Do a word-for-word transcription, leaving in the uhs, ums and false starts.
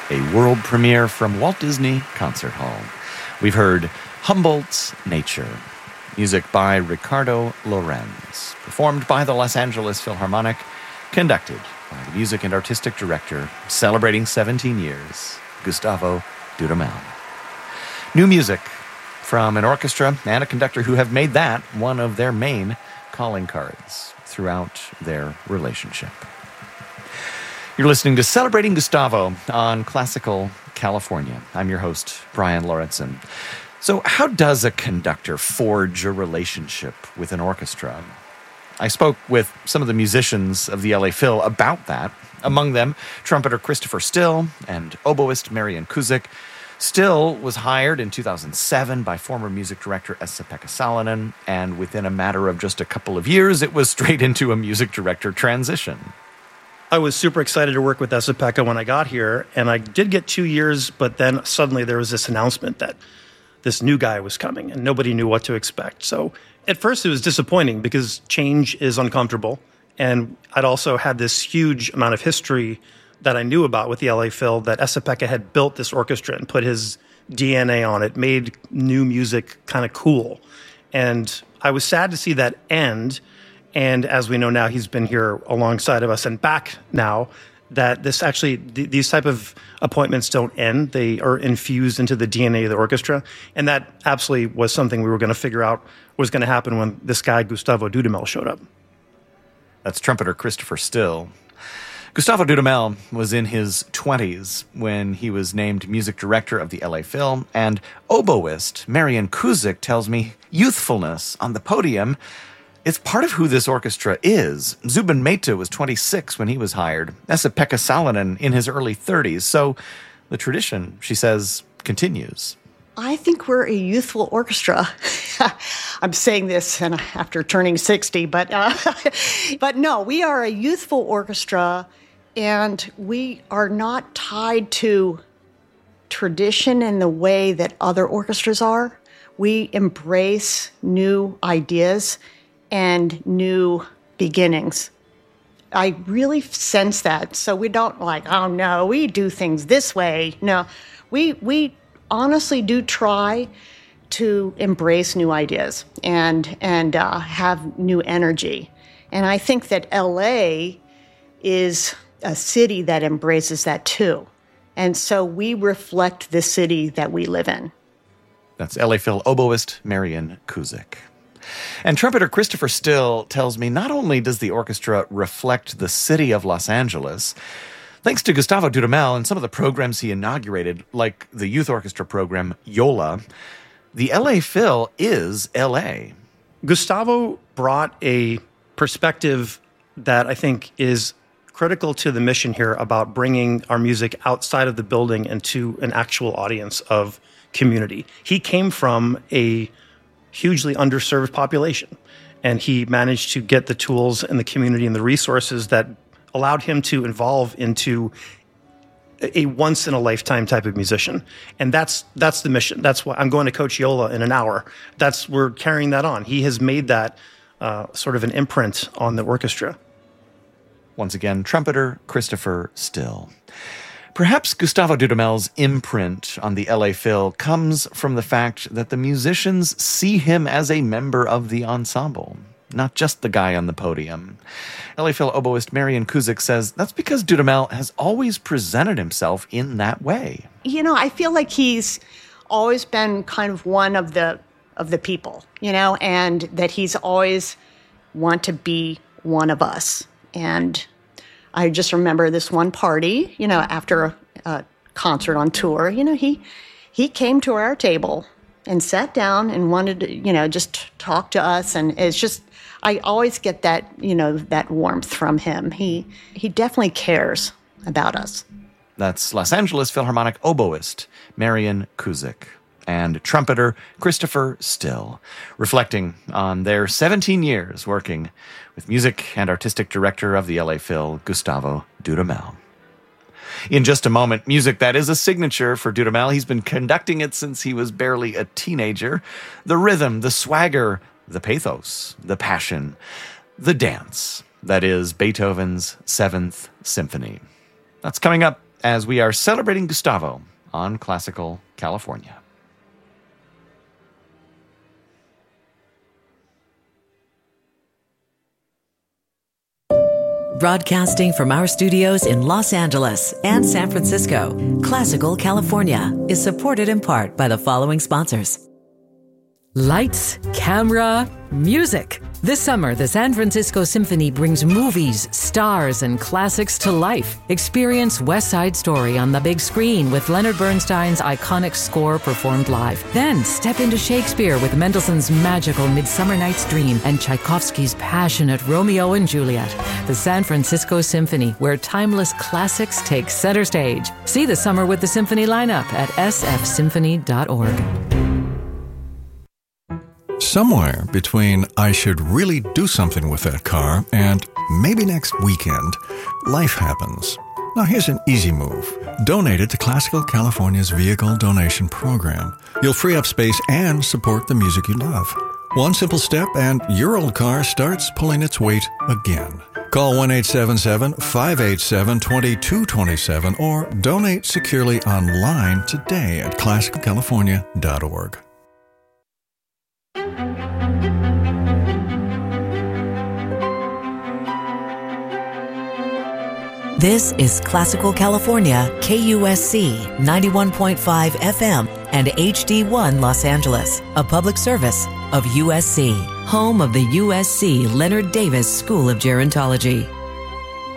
a world premiere from Walt Disney Concert Hall. We've heard Humboldt's Nature, music by Ricardo Lorenz, performed by the Los Angeles Philharmonic, conducted by the music and artistic director, celebrating seventeen years, Gustavo Dudamel. New music from an orchestra and a conductor who have made that one of their main calling cards throughout their relationship. You're listening to Celebrating Gustavo on Classical California. I'm your host, Brian Lauritsen. So how does a conductor forge a relationship with an orchestra? I spoke with some of the musicians of the L A Phil about that. Among them, trumpeter Christopher Still and oboist Marian Kuzik. Still was hired in two thousand seven by former music director Esa-Pekka Salonen, and within a matter of just a couple of years, it was straight into a music director transition. I was super excited to work with Esa-Pekka when I got here, and I did get two years, but then suddenly there was this announcement that this new guy was coming, and nobody knew what to expect. So at first it was disappointing because change is uncomfortable, and I'd also had this huge amount of history that I knew about with the L A Phil, that Esa-Pekka had built this orchestra and put his D N A on it, made new music kind of cool. And I was sad to see that end. And as we know now, he's been here alongside of us and back now, that this actually, th- these type of appointments don't end. They are infused into the D N A of the orchestra. And that absolutely was something we were going to figure out was going to happen when this guy, Gustavo Dudamel, showed up. That's trumpeter Christopher Still. Gustavo Dudamel was in his twenties when he was named music director of the L A Phil, and oboist Marian Kuzik tells me youthfulness on the podium is part of who this orchestra is. Zubin Mehta was twenty-six when he was hired, Esa-Pekka Salonen in his early thirties, so the tradition, she says, continues. I think we're a youthful orchestra. I'm saying this and after turning sixty, but uh, but no, we are a youthful orchestra, and we are not tied to tradition in the way that other orchestras are. We embrace new ideas and new beginnings. I really sense that. So we don't like, oh no, we do things this way. No, we we honestly do try to embrace new ideas and and uh, have new energy. And I think that L A is a city that embraces that too. And so we reflect the city that we live in. That's L A Phil oboist Marian Kuzik. And trumpeter Christopher Still tells me not only does the orchestra reflect the city of Los Angeles, thanks to Gustavo Dudamel and some of the programs he inaugurated, like the youth orchestra program Yola, the L A Phil is L A. Gustavo brought a perspective that I think is critical to the mission here about bringing our music outside of the building and to an actual audience of community. He came from a hugely underserved population, and he managed to get the tools and the community and the resources that allowed him to evolve into a once-in-a-lifetime type of musician. And that's that's the mission. That's why I'm going to coach Yola in an hour. That's we're carrying that on. He has made that uh, sort of an imprint on the orchestra. Once again, trumpeter Christopher Still. Perhaps Gustavo Dudamel's imprint on the L A Phil comes from the fact that the musicians see him as a member of the ensemble, not just the guy on the podium. L A Phil oboist Marian Kuzik says that's because Dudamel has always presented himself in that way. You know, I feel like he's always been kind of one of the of the people, you know, and that he's always want to be one of us. And I just remember this one party, you know, after a, a concert on tour, you know, he he came to our table and sat down and wanted to, you know, just talk to us. And it's just, I always get that, you know, that warmth from him. He he definitely cares about us. That's Los Angeles Philharmonic oboist Marian Kuzik and trumpeter Christopher Still, reflecting on their seventeen years working with music and artistic director of the L A Phil, Gustavo Dudamel. In just a moment, music that is a signature for Dudamel. He's been conducting it since he was barely a teenager. The rhythm, the swagger, the pathos, the passion, the dance. That is Beethoven's Seventh Symphony. That's coming up as we are celebrating Gustavo on Classical California. Broadcasting from our studios in Los Angeles and San Francisco, Classical California is supported in part by the following sponsors. Lights, camera, music. This summer, the San Francisco Symphony brings movies, stars, and classics to life. Experience West Side Story on the big screen with Leonard Bernstein's iconic score performed live. Then step into Shakespeare with Mendelssohn's magical Midsummer Night's Dream and Tchaikovsky's passionate Romeo and Juliet. The San Francisco Symphony, where timeless classics take center stage. See the Summer with the Symphony lineup at s f symphony dot org. Somewhere between I should really do something with that car and maybe next weekend, life happens. Now here's an easy move. Donate it to Classical California's Vehicle Donation Program. You'll free up space and support the music you love. One simple step and your old car starts pulling its weight again. Call one eight seven seven, five eight seven, two two two seven or donate securely online today at classical california dot org. This is Classical California, K U S C ninety-one point five F M and H D one Los Angeles, a public service of U S C, home of the U S C Leonard Davis School of Gerontology.